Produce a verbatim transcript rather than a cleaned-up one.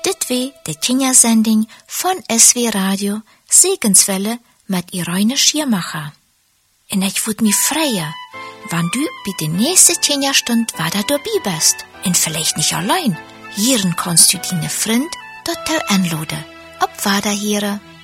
Dit wie de Kindersending von S W Radio Segenswelle mit Irene Schiermacher. En ich würd mich freuen, wann du bei der nächsten Kinderstund wieder dabei bist. Und vielleicht nicht allein. Hieren kannst du deine Freund dort anladen. Ob weiter hier.